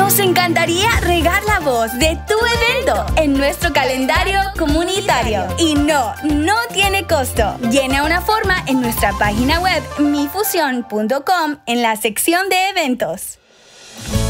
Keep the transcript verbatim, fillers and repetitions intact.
Nos encantaría regar la voz de tu evento en nuestro calendario comunitario. Y no, no tiene costo. Llena una forma en nuestra página web mi fusión punto com en la sección de eventos.